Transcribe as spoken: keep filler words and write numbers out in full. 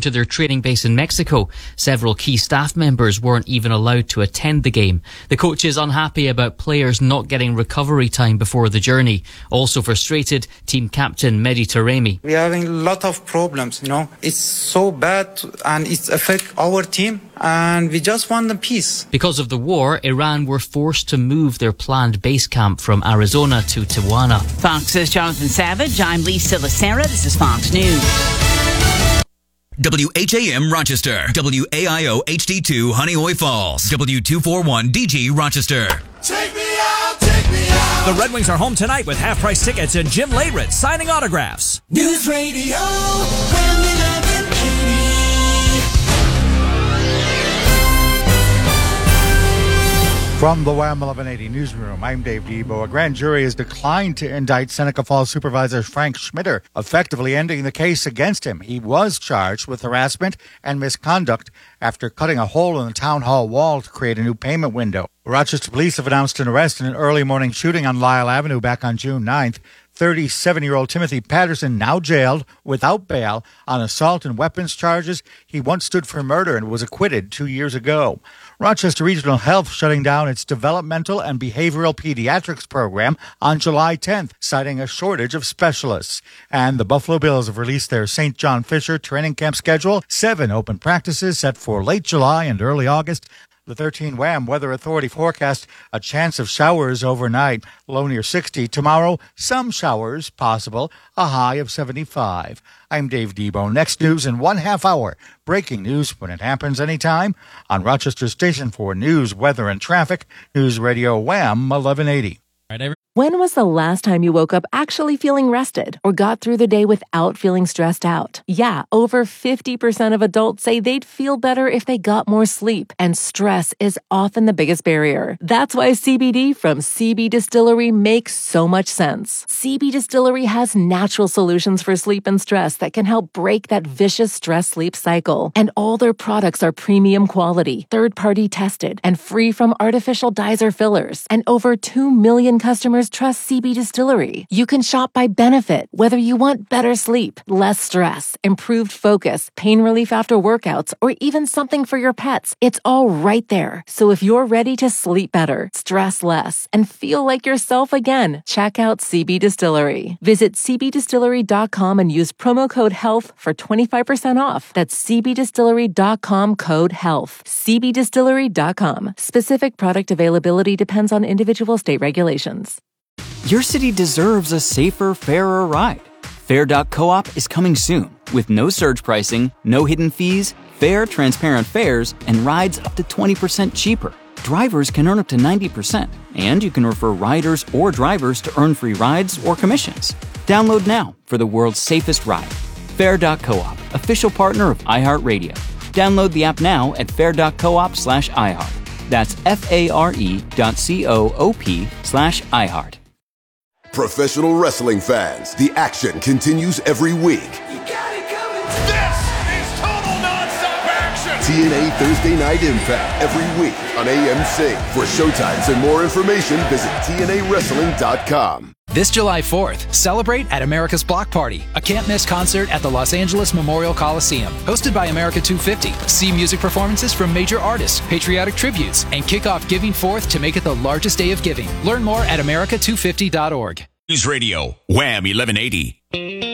to their training base in Mexico. Several key staff members weren't even allowed to attend the game. The coach is unhappy about players not getting recovery time before the journey. Also frustrated, team captain Mehdi Taremi. We are having a lot of problems, you know. It's so bad and it affects our team, and we just want the peace. Because of the war, Iran were forced to move their planned base camp from Arizona to Tijuana. Fox's Jonathan Savage. I'm Lisa Lacera. This is Fox News. W H A M Rochester, W A I O H D two Honeoye Falls, W two forty-one D G Rochester. Take me out, take me out. The Red Wings are home tonight with half-price tickets and Jim Leyritz signing autographs. News Radio, Wham eleven eighty. From the Wham eleven eighty newsroom, I'm Dave Debo. A grand jury has declined to indict Seneca Falls Supervisor Frank Schmitter, effectively ending the case against him. He was charged with harassment and misconduct after cutting a hole in the town hall wall to create a new payment window. Rochester police have announced an arrest in an early morning shooting on Lyle Avenue back on June ninth. thirty-seven-year-old Timothy Patterson, now jailed without bail on assault and weapons charges. He once stood for murder and was acquitted two years ago. Rochester Regional Health shutting down its developmental and behavioral pediatrics program on July tenth, citing a shortage of specialists. And the Buffalo Bills have released their Saint John Fisher training camp schedule. Seven open practices set for late July and early August. The thirteen Wham Weather Authority forecast a chance of showers overnight, low near sixty. Tomorrow, some showers possible, a high of seventy-five. I'm Dave Debo. Next news in one half hour. Breaking news when it happens anytime on Rochester Station for news, weather, and traffic. News Radio Wham eleven eighty. All right, when was the last time you woke up actually feeling rested or got through the day without feeling stressed out? Yeah, over fifty percent of adults say they'd feel better if they got more sleep, and stress is often the biggest barrier. That's why C B D from C B Distillery makes so much sense. C B Distillery has natural solutions for sleep and stress that can help break that vicious stress-sleep cycle. And all their products are premium quality, third-party tested, and free from artificial dyes or fillers. And over two million customers trust C B Distillery. You can shop by benefit, whether you want better sleep, less stress, improved focus, pain relief after workouts, or even something for your pets. It's all right there. So if you're ready to sleep better, stress less, and feel like yourself again, check out C B Distillery. Visit c b distillery dot com and use promo code HEALTH for twenty-five percent off. That's c b distillery dot com code HEALTH. c b distillery dot com. Specific product availability depends on individual state regulations. Your city deserves a safer, fairer ride. Fair dot coop is coming soon with no surge pricing, no hidden fees, fair, transparent fares, and rides up to twenty percent cheaper. Drivers can earn up to ninety percent, and you can refer riders or drivers to earn free rides or commissions. Download now for the world's safest ride. Fair dot coop, official partner of iHeartRadio. Download the app now at fair dot coop slash iHeart. That's F-A-R-E dot C-O-O-P slash iHeart. Professional wrestling fans, the action continues every week. You got it coming. This is total nonstop action. T N A Thursday Night Impact every week on A M C. For showtimes and more information, visit T N A wrestling dot com. This July fourth, celebrate at America's Block Party, a can't-miss concert at the Los Angeles Memorial Coliseum. Hosted by America two fifty. See music performances from major artists, patriotic tributes, and kick off Giving Fourth to make it the largest day of giving. Learn more at america two fifty dot org. News Radio, Wham eleven eighty.